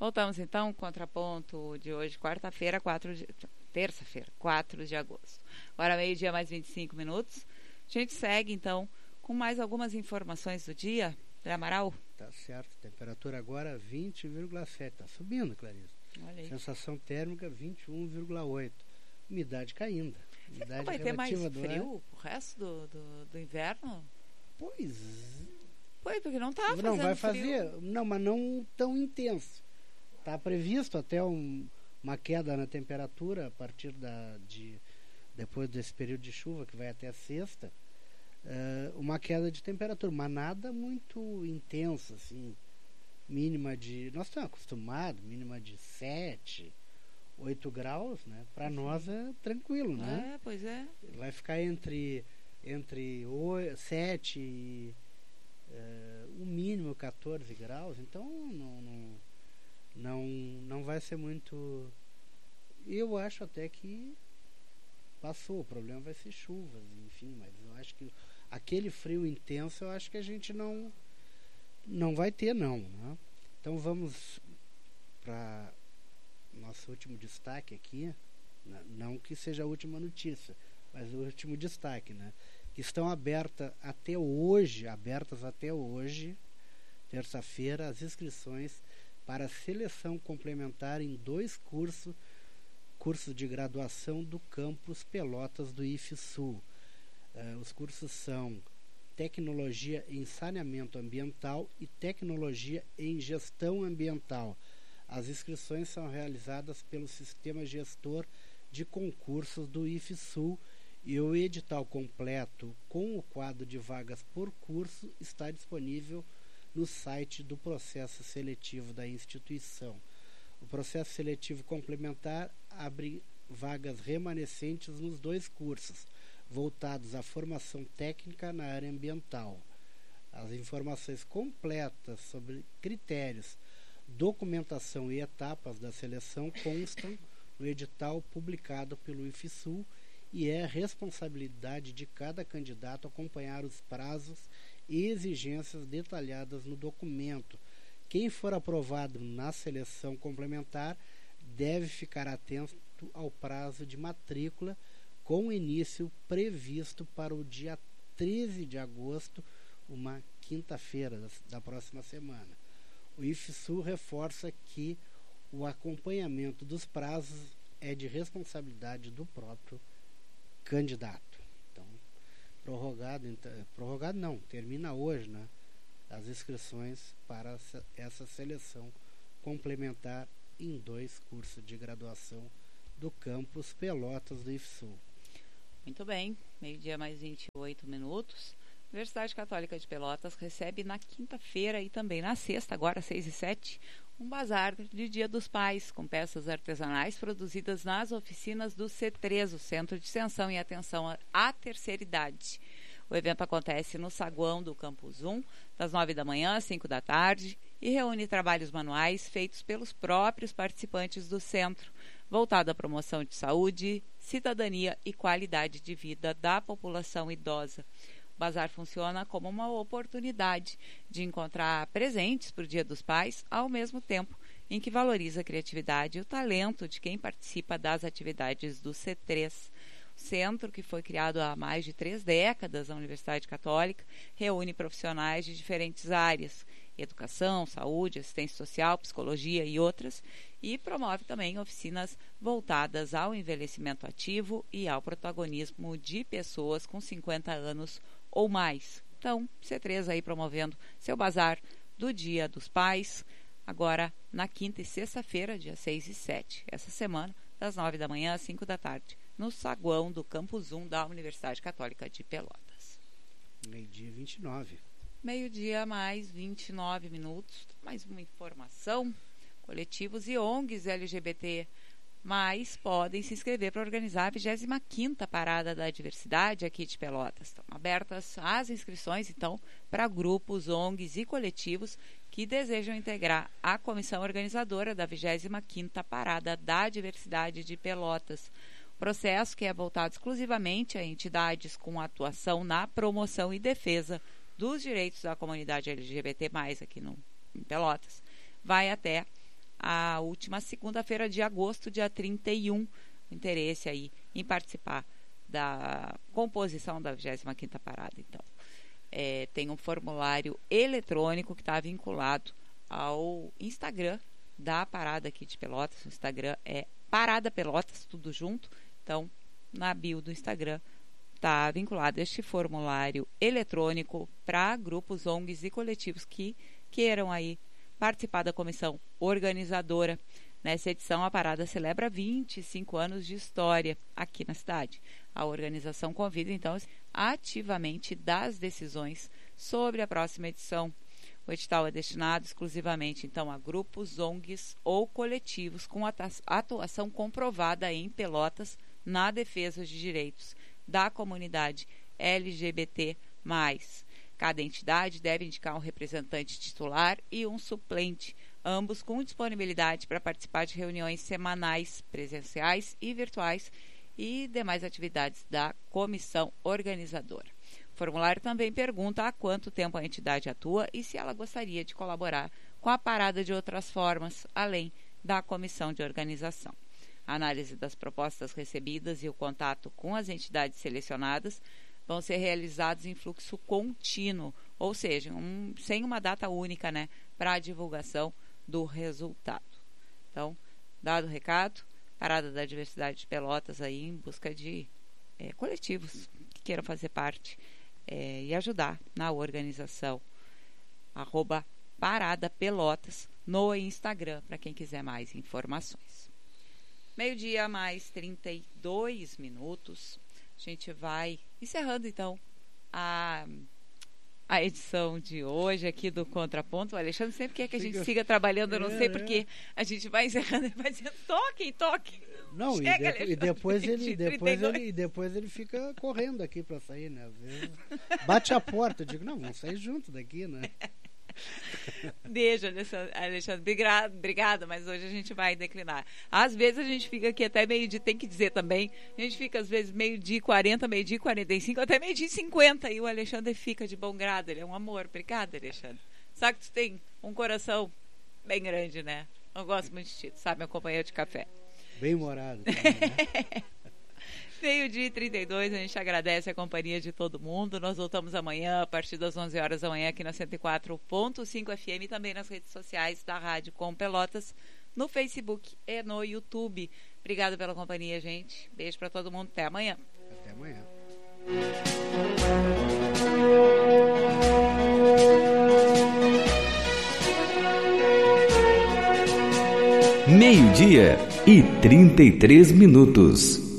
Voltamos então, contraponto de hoje, terça-feira, 4 de agosto. Agora meio-dia mais 25 minutos. A gente segue então com mais algumas informações do dia. Amaral? Tá certo, temperatura agora 20,7, tá subindo, Clarice. Olha aí. Sensação térmica 21,8. Umidade caindo. Umidade não vai ter mais frio ar. o resto do inverno? Pois, porque não tá fazendo não vai fazer, frio. não, mas não tão intenso. Está previsto até uma queda na temperatura a partir depois desse período de chuva que vai até a sexta, uma queda de temperatura, mas nada muito intensa, assim, mínima de, nós estamos acostumados, mínima de 7, 8 graus, né? Para nós é tranquilo, né? Pois é. Vai ficar entre 7 e o mínimo 14 graus, então não vai ser muito. Eu acho até que passou, o problema vai ser chuvas, enfim, mas eu acho que aquele frio intenso, eu acho que a gente não vai ter, não, né? Então vamos para nosso último destaque aqui, não que seja a última notícia, mas o último destaque, né? Que estão abertas até hoje, terça-feira, as inscrições para seleção complementar em 2 cursos de graduação do campus Pelotas do IFSU. Os cursos são Tecnologia em Saneamento Ambiental e Tecnologia em Gestão Ambiental. As inscrições são realizadas pelo Sistema Gestor de Concursos do IFSU e o edital completo com o quadro de vagas por curso está disponível no site do processo seletivo da instituição. O processo seletivo complementar abre vagas remanescentes nos 2 cursos, voltados à formação técnica na área ambiental. As informações completas sobre critérios, documentação e etapas da seleção constam no edital publicado pelo IFSU e é responsabilidade de cada candidato acompanhar os prazos e exigências detalhadas no documento. Quem for aprovado na seleção complementar deve ficar atento ao prazo de matrícula, com início previsto para o dia 13 de agosto, uma quinta-feira da próxima semana. O IFSU reforça que o acompanhamento dos prazos é de responsabilidade do próprio candidato. Então, prorrogado não, termina hoje, né, as inscrições para essa seleção complementar em 2 cursos de graduação do campus Pelotas do IFSU. Muito bem, meio-dia mais 28 minutos. Universidade Católica de Pelotas recebe na quinta-feira e também na sexta, agora 6 e 7, um bazar de Dia dos Pais, com peças artesanais produzidas nas oficinas do C3, o Centro de Extensão e Atenção à Terceira Idade. O evento acontece no saguão do Campus 1, das 9 da manhã às 5 da tarde, e reúne trabalhos manuais feitos pelos próprios participantes do centro, voltado à promoção de saúde, cidadania e qualidade de vida da população idosa. O bazar funciona como uma oportunidade de encontrar presentes para o Dia dos Pais, ao mesmo tempo em que valoriza a criatividade e o talento de quem participa das atividades do C3. O centro, que foi criado há mais de 3 décadas na Universidade Católica, reúne profissionais de diferentes áreas, educação, saúde, assistência social, psicologia e outras, e promove também oficinas voltadas ao envelhecimento ativo e ao protagonismo de pessoas com 50 anos ou mais. Então, C3 aí promovendo seu bazar do Dia dos Pais, agora na quinta e sexta-feira, dia 6 e 7, essa semana, das 9 da manhã às 5 da tarde, no saguão do Campus 1 da Universidade Católica de Pelotas. Meio-dia 29. Meio-dia mais 29 minutos, mais uma informação. Coletivos e ONGs LGBT mais podem se inscrever para organizar a 25ª Parada da Diversidade aqui de Pelotas. Estão abertas as inscrições, então, para grupos, ONGs e coletivos que desejam integrar a comissão organizadora da 25ª Parada da Diversidade de Pelotas. Processo que é voltado exclusivamente a entidades com atuação na promoção e defesa dos direitos da comunidade LGBT+, aqui em Pelotas, vai até a última segunda-feira de agosto, dia 31. Interesse aí em participar da composição da 25ª parada. Então, tem um formulário eletrônico que está vinculado ao Instagram da parada aqui de Pelotas. O Instagram é Parada Pelotas, tudo junto. Então, na bio do Instagram está vinculado este formulário eletrônico para grupos, ONGs e coletivos que queiram aí participar da comissão organizadora. Nessa edição, a parada celebra 25 anos de história aqui na cidade. A organização convida, então, ativamente das decisões sobre a próxima edição. O edital é destinado exclusivamente, então, a grupos, ONGs ou coletivos com atuação comprovada em Pelotas na defesa de direitos da comunidade LGBT+. Cada entidade deve indicar um representante titular e um suplente, ambos com disponibilidade para participar de reuniões semanais, presenciais e virtuais e demais atividades da comissão organizadora. O formulário também pergunta há quanto tempo a entidade atua e se ela gostaria de colaborar com a parada de outras formas, além da comissão de organização. A análise das propostas recebidas e o contato com as entidades selecionadas vão ser realizados em fluxo contínuo, ou seja, sem uma data única, né, para a divulgação do resultado. Então, dado o recado, Parada da Diversidade de Pelotas aí em busca de coletivos que queiram fazer parte e ajudar na organização. @Parada Pelotas no Instagram, para quem quiser mais informações. 12:00 mais 32 minutos. A gente vai encerrando, então, a edição de hoje aqui do Contraponto. O Alexandre sempre quer que a gente siga trabalhando, eu não sei porque a gente vai encerrando e vai dizendo toque. Não, chega, e depois ele fica correndo aqui para sair, né? Às vezes bate a porta, eu digo, não, vamos sair junto daqui, né? Beijo, Alexandre, obrigada, mas hoje a gente vai declinar. Às vezes a gente fica aqui até meio-dia, tem que dizer também, a gente fica às vezes 12:40, 12:45, até 12:50 e o Alexandre fica de bom grado, ele é um amor. Obrigada, Alexandre. Sabe que tu tem um coração bem grande, né? Eu gosto muito de ti, sabe, meu companheiro de café. Bem humorado também, né? 12:32, a gente agradece a companhia de todo mundo. Nós voltamos amanhã, a partir das 11h da manhã, aqui na 104.5 FM, e também nas redes sociais da Rádio Com Pelotas, no Facebook e no YouTube. Obrigada pela companhia, gente. Beijo para todo mundo. Até amanhã. Até amanhã. Meio-dia e 33 minutos.